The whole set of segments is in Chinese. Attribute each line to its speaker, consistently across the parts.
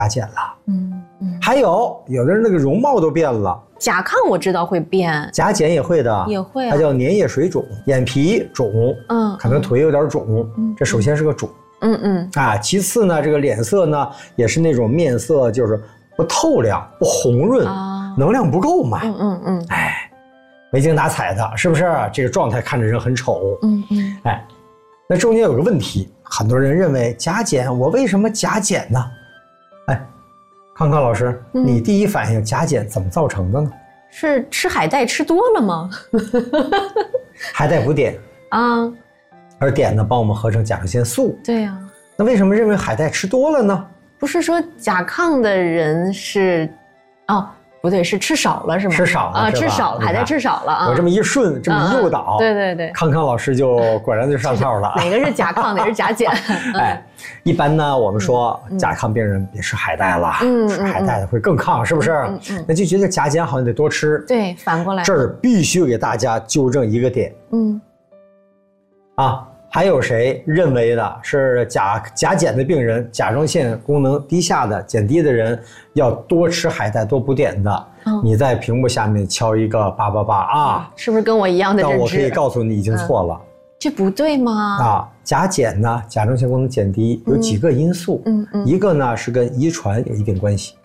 Speaker 1: 甲减了。还有的人那个容貌都变了。
Speaker 2: 甲亢我知道会变，
Speaker 1: 甲减也会的，
Speaker 2: 也会
Speaker 1: 它叫粘液水肿，眼皮肿，可能腿有点肿，这首先是个肿。其次呢，这个脸色呢也是那种面色就是不透亮、不红润，能量不够嘛。没精打采的，是不是？这个状态看着人很丑。那中间有个问题，很多人认为甲减，我为什么甲减呢？康康老师，你第一反应甲减怎么造成的呢？
Speaker 2: 是吃海带吃多了吗？
Speaker 1: 海带补碘而碘呢帮我们合成甲状腺素。
Speaker 2: 对呀。
Speaker 1: 那为什么认为海带吃多了呢？
Speaker 2: 不是说甲亢的人是，不对，是吃少了是吗？
Speaker 1: 吃少了
Speaker 2: 吃少了，海带吃少了
Speaker 1: 我这么一顺，这么一诱导，
Speaker 2: 对，
Speaker 1: 康康老师就果然就上套了。
Speaker 2: 哪个是甲亢，哪个是甲减？
Speaker 1: 一般呢，我们说甲亢病人别吃海带了，吃海带的会更亢，是不是？那就觉得甲减好像得多吃。
Speaker 2: 对，反过来。
Speaker 1: 这儿必须给大家纠正一个点。还有谁认为的是甲减的病人，甲状腺功能低下的、减低的人要多吃海带、多补碘的？你在屏幕下面敲一个888啊！
Speaker 2: 是不是跟我一样的认知？
Speaker 1: 但我可以告诉你，已经错了。
Speaker 2: 这不对吗？
Speaker 1: 甲减呢，甲状腺功能减低有几个因素，一个呢是跟遗传有一定关系。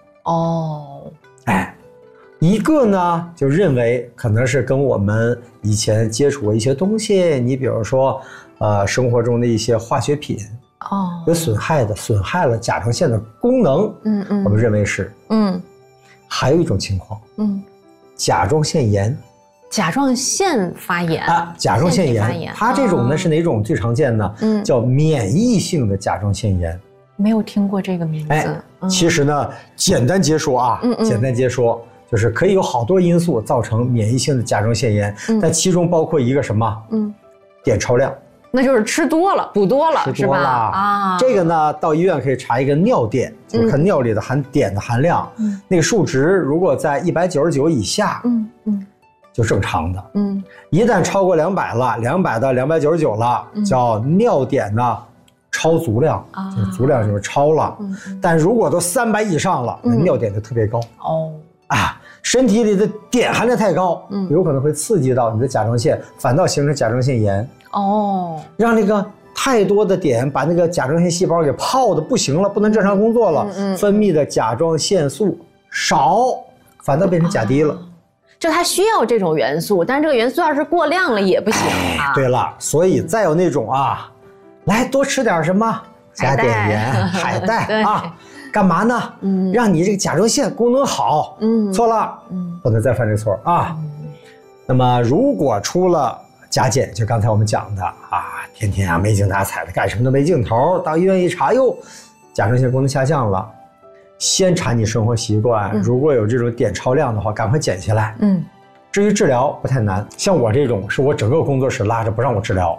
Speaker 1: 一个呢就认为可能是跟我们以前接触过一些东西，你比如说生活中的一些化学品有损害了甲状腺的功能，我们认为是。还有一种情况，甲状腺炎。
Speaker 2: 甲状腺发炎
Speaker 1: 甲状腺炎，它这种呢是哪种最常见呢？叫免疫性的甲状腺炎。
Speaker 2: 没有听过这个名字。
Speaker 1: 其实呢，简单接说简单接说就是可以有好多因素造成免疫性的甲状腺炎，但其中包括一个什么？碘超量。
Speaker 2: 那就是吃多了，补多了，
Speaker 1: 是吧？这个呢，到医院可以查一个尿碘，就是看尿里的碘的含量，那个数值如果在199以下，就正常的。一旦超过200了，200到299了，叫尿碘呢超足量，就是足量就是超了。但如果都300以上了，那尿碘就特别高。身体里的碘含量太高，有可能会刺激到你的甲状腺，反倒形成甲状腺炎。让那个太多的碘把那个甲状腺细胞给泡的不行了，不能正常工作了，分泌的甲状腺素少，反倒变成甲低了。
Speaker 2: 就它需要这种元素，但是这个元素要是过量了也不行。
Speaker 1: 对了，所以再有那种来多吃点什么加碘盐、海带干嘛呢？让你这个甲状腺功能好。错了，不能再犯这个错那么如果出了甲减，就刚才我们讲的天天没精打采的，干什么都没劲头，到医院一查，哟，甲状腺功能下降了，先查你生活习惯，如果有这种碘超量的话，赶快减下来。至于治疗不太难，像我这种是我整个工作室拉着不让我治疗，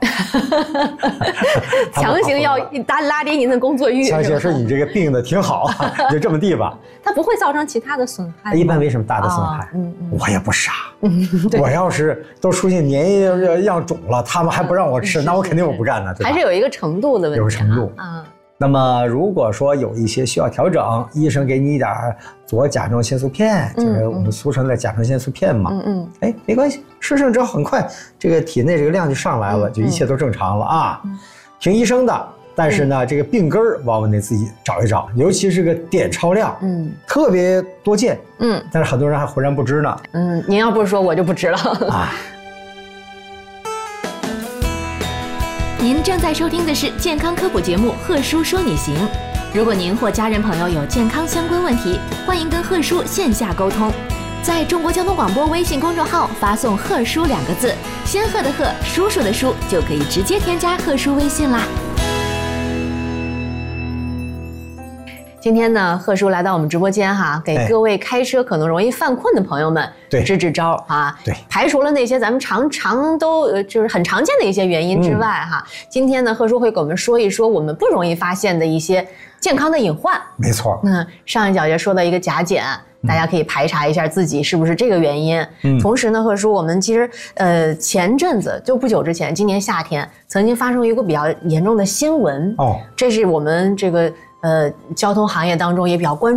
Speaker 2: 强行要拉低您的工作欲，
Speaker 1: 强行说你这个病的挺好，就这么地吧。
Speaker 2: 它不会造成其他的损害。
Speaker 1: 一般没什么大的损害。我也不傻，我要是都出现粘液样肿了，他们还不让我吃，那我肯定我不干了，对吧？
Speaker 2: 还是有一个程度的问题。
Speaker 1: 有个程度那么如果说有一些需要调整，医生给你一点左甲状腺素片，就是我们俗称的甲状腺素片嘛。没关系，吃上之后很快这个体内这个量就上来了，就一切都正常了听医生的。但是呢，这个病根儿往往得自己找一找，尤其是个碘超量，特别多见，但是很多人还浑然不知呢。
Speaker 2: 您要不说我就不知了
Speaker 3: 您正在收听的是健康科普节目《贺叔说你行》。如果您或家人朋友有健康相关问题，欢迎跟贺叔线下沟通。在中国交通广播微信公众号发送“贺叔”2个字，仙鹤的鹤，叔叔的叔，就可以直接添加贺叔微信啦。
Speaker 2: 今天呢，贺叔来到我们直播间给各位开车可能容易犯困的朋友们支招
Speaker 1: 对，
Speaker 2: 排除了那些咱们常都就是很常见的一些原因之外今天呢，贺叔会给我们说一说我们不容易发现的一些健康的隐患。
Speaker 1: 没错。
Speaker 2: 上一角也说到一个甲减，大家可以排查一下自己是不是这个原因。同时呢，贺叔，我们其实前阵子就不久之前，今年夏天曾经发生一个比较严重的新闻。这是我们这个交通行业当中也比较关注